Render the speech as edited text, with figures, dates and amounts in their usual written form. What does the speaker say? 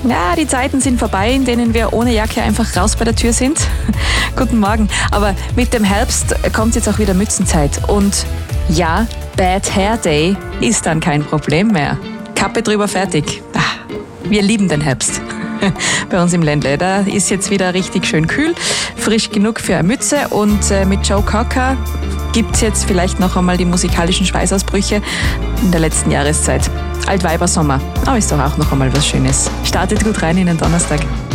Ja, die Zeiten sind vorbei, in denen wir ohne Jacke einfach raus bei der Tür sind. Guten Morgen. Aber mit dem Herbst kommt jetzt auch wieder Mützenzeit. Und ja, Bad Hair Day ist dann kein Problem mehr. Kappe drüber, fertig. Wir lieben den Herbst. Bei uns im Ländle. Da ist jetzt wieder richtig schön kühl, frisch genug für eine Mütze. Und mit Joe Cocker gibt es jetzt vielleicht noch einmal die musikalischen Schweißausbrüche in der letzten Jahreszeit. Altweibersommer, aber ist doch auch noch einmal was Schönes. Startet gut rein in den Donnerstag.